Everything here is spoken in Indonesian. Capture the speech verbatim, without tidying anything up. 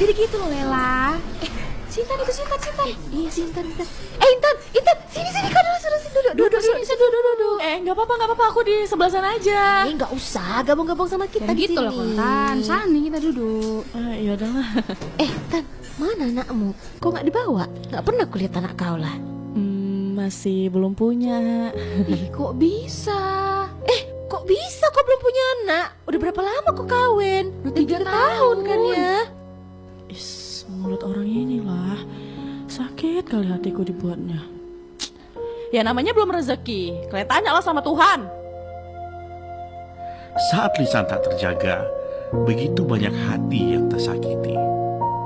Jadi gitu loh Lela. Eh, Sintan itu Sintan, Sintan. Iya Sintan, Intan. Eh Intan, Intan, sini sini kau dulu, suruh sini duduk, Duduk sini, saya duduk, duduk. Eh, nggak apa-apa, nggak apa-apa. Aku di sebelah sana aja. Eh nggak usah, gabung-gabung sama kita Dan di gitu sini. loh Kontan. Sana nih kita duduk. Eh, ya udahlah. Eh Tan, mana anakmu? Kok nggak dibawa? Nggak pernah kulihat anak kau lah. Hmm, masih belum punya. Ih, kok bisa? Eh, kok bisa kau belum punya anak? Udah berapa lama kau kawin? Udah tiga tahun kan tahun. ya? Is, mulut orang inilah. Sakit kali hatiku dibuatnya. Ya namanya belum rezeki. Kalian tanyalah sama Tuhan. Saat lisan tak terjaga, begitu banyak hati yang tersakiti.